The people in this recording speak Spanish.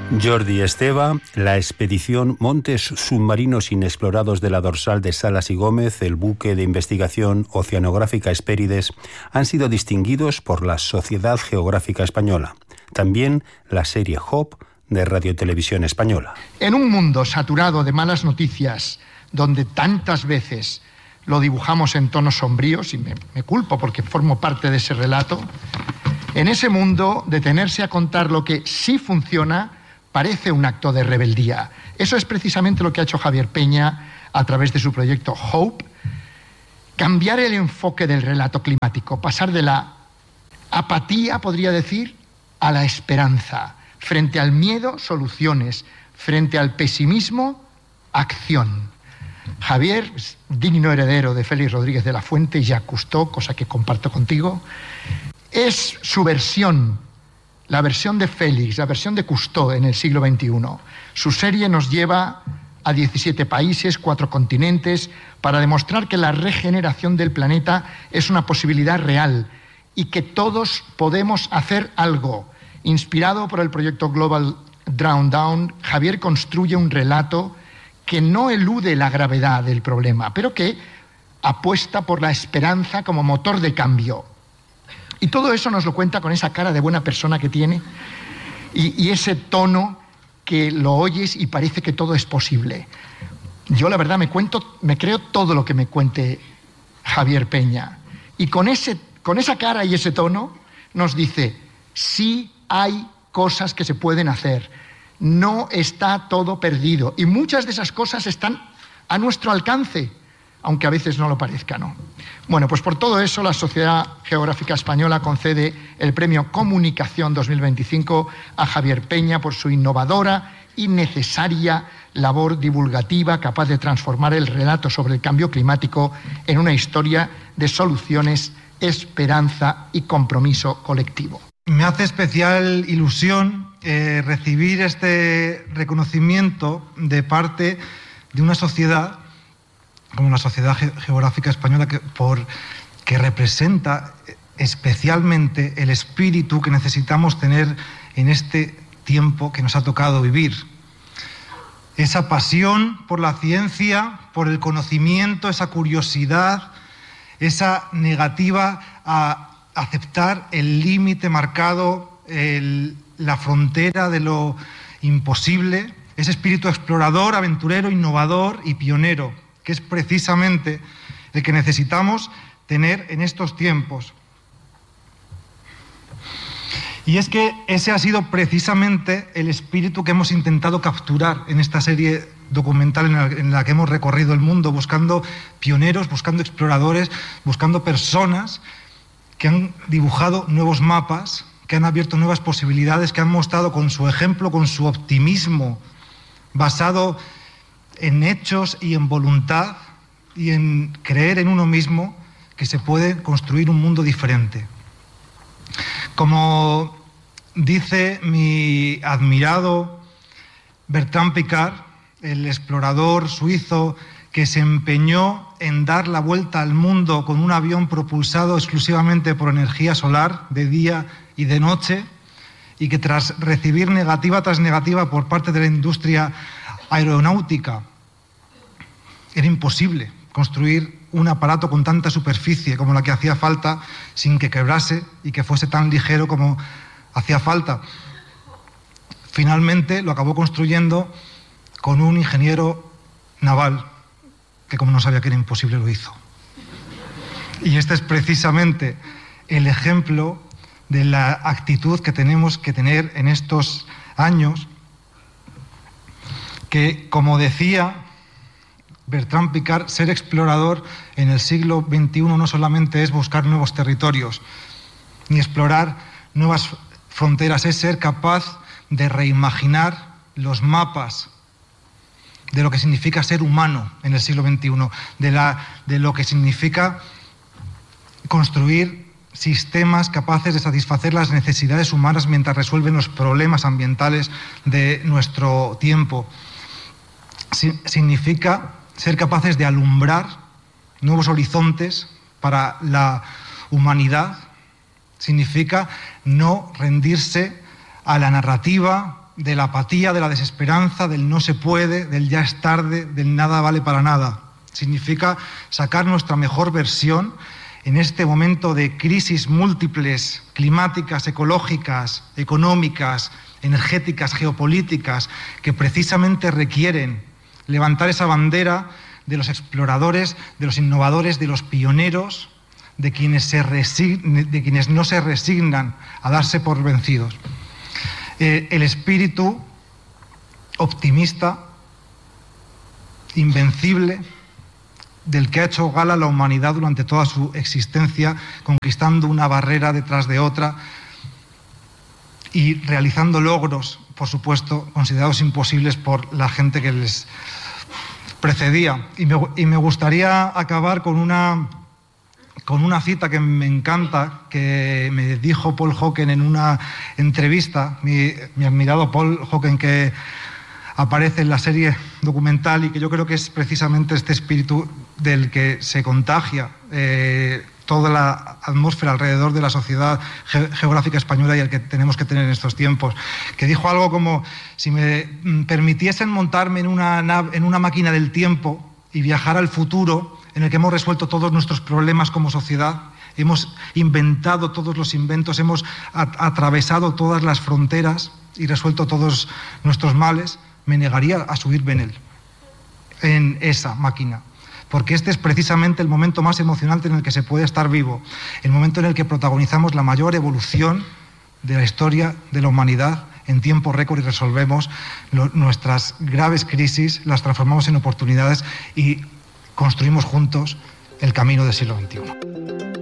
Jordi Esteva, la expedición Montes Submarinos Inexplorados de la Dorsal de Salas y Gómez, el buque de investigación oceanográfica Hespérides, han sido distinguidos por la Sociedad Geográfica Española. También la serie Hope de Radiotelevisión Española. En un mundo saturado de malas noticias, donde tantas veces lo dibujamos en tonos sombríos, y me culpo porque formo parte de ese relato, en ese mundo, detenerse a contar lo que sí funciona parece un acto de rebeldía. Eso es precisamente lo que ha hecho Javier Peña a través de su proyecto Hope. Cambiar el enfoque del relato climático, pasar de la apatía, podría decir, a la esperanza. Frente al miedo, soluciones. Frente al pesimismo, acción. Javier, digno heredero de Félix Rodríguez de la Fuente y Jacques Cousteau, cosa que comparto contigo, es su versión, la versión de Félix, la versión de Cousteau en el siglo XXI. Su serie nos lleva a 17 países, 4 continentes, para demostrar que la regeneración del planeta es una posibilidad real y que todos podemos hacer algo. Inspirado por el proyecto Global Drawdown, Javier construye un relato que no elude la gravedad del problema, pero que apuesta por la esperanza como motor de cambio. Y todo eso nos lo cuenta con esa cara de buena persona que tiene y ese tono que lo oyes y parece que todo es posible. Yo la verdad me creo todo lo que me cuente Javier Peña. Y con esa cara y ese tono nos dice, sí hay cosas que se pueden hacer, no está todo perdido. Y muchas de esas cosas están a nuestro alcance, aunque a veces no lo parezca, ¿no? Bueno, pues por todo eso la Sociedad Geográfica Española concede el premio Comunicación 2025 a Javier Peña por su innovadora y necesaria labor divulgativa capaz de transformar el relato sobre el cambio climático en una historia de soluciones, esperanza y compromiso colectivo. Me hace especial ilusión recibir este reconocimiento de parte de una sociedad como la Sociedad Geográfica Española, que representa especialmente el espíritu que necesitamos tener en este tiempo que nos ha tocado vivir. Esa pasión por la ciencia, por el conocimiento, esa curiosidad, esa negativa a aceptar el límite marcado, la frontera de lo imposible, ese espíritu explorador, aventurero, innovador y pionero, que es precisamente el que necesitamos tener en estos tiempos. Y es que ese ha sido precisamente el espíritu que hemos intentado capturar en esta serie documental en la que hemos recorrido el mundo, buscando pioneros, buscando exploradores, buscando personas que han dibujado nuevos mapas, que han abierto nuevas posibilidades, que han mostrado con su ejemplo, con su optimismo, basado en hechos y en voluntad y en creer en uno mismo, que se puede construir un mundo diferente. Como dice mi admirado Bertrand Piccard, el explorador suizo que se empeñó en dar la vuelta al mundo con un avión propulsado exclusivamente por energía solar de día y de noche, y que tras recibir negativa tras negativa por parte de la industria aeronáutica, era imposible construir un aparato con tanta superficie como la que hacía falta sin que quebrase y que fuese tan ligero como hacía falta. Finalmente lo acabó construyendo con un ingeniero naval que, como no sabía que era imposible, lo hizo. Y este es precisamente el ejemplo de la actitud que tenemos que tener en estos años, que, como decía Bertrand Piccard, ser explorador en el siglo XXI no solamente es buscar nuevos territorios ni explorar nuevas fronteras, es ser capaz de reimaginar los mapas de lo que significa ser humano en el siglo XXI, de lo que significa construir sistemas capaces de satisfacer las necesidades humanas mientras resuelven los problemas ambientales de nuestro tiempo. Significa ser capaces de alumbrar nuevos horizontes para la humanidad. Significa no rendirse a la narrativa de la apatía, de la desesperanza, del no se puede, del ya es tarde, del nada vale para nada. Significa sacar nuestra mejor versión en este momento de crisis múltiples, climáticas, ecológicas, económicas, energéticas, geopolíticas, que precisamente requieren levantar esa bandera de los exploradores, de los innovadores, de los pioneros, de quienes no se resignan a darse por vencidos. El espíritu optimista, invencible, del que ha hecho gala la humanidad durante toda su existencia, conquistando una barrera detrás de otra y realizando logros, por supuesto, considerados imposibles por la gente que les precedía. Y me gustaría acabar con una cita que me encanta, que me dijo Paul Hawken en una entrevista, mi admirado Paul Hawken, que aparece en la serie documental y que yo creo que es precisamente este espíritu del que se contagia toda la atmósfera alrededor de la sociedad geográfica española y el que tenemos que tener en estos tiempos, que dijo algo como: si me permitiesen montarme en una máquina del tiempo y viajar al futuro, en el que hemos resuelto todos nuestros problemas como sociedad, hemos inventado todos los inventos, hemos atravesado todas las fronteras y resuelto todos nuestros males, me negaría a subirme en esa máquina. Porque este es precisamente el momento más emocionante en el que se puede estar vivo, el momento en el que protagonizamos la mayor evolución de la historia de la humanidad en tiempo récord y resolvemos nuestras graves crisis, las transformamos en oportunidades y construimos juntos el camino del siglo XXI.